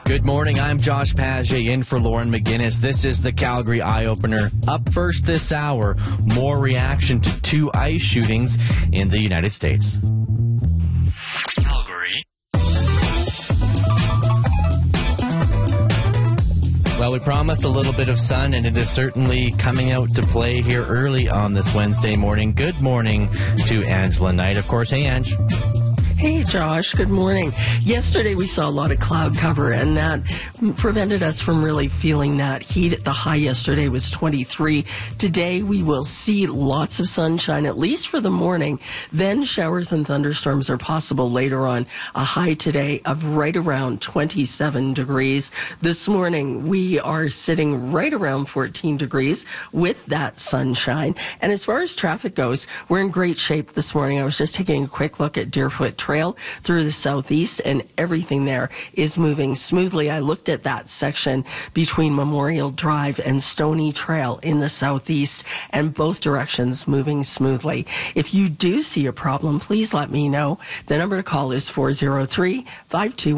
Good morning. I'm Josh Paget in for Lauren McGinnis. This is the Calgary Eye Opener. Up first this hour, more reaction to 2 ICE shootings in the United States. Calgary. Well, we promised a little bit of sun, and it is certainly coming out to play here early on this Wednesday morning. Good morning to Angela Knight. Of course, hey, Ange. Hey, Josh. Good morning. Yesterday we saw a lot of cloud cover, and that prevented us from really feeling that heat. The high yesterday was 23. Today we will see lots of sunshine, at least for the morning. Then showers and thunderstorms are possible later on. A high today of right around 27 degrees. This morning we are sitting right around 14 degrees with that sunshine. And as far as traffic goes, we're in great shape this morning. I was just taking a quick look at Deerfoot Trail through the southeast, and everything there is moving smoothly. I looked at that section between Memorial Drive and Stony Trail in the southeast, and both directions moving smoothly. If you do see a problem, please let me know. The number to call is 403-521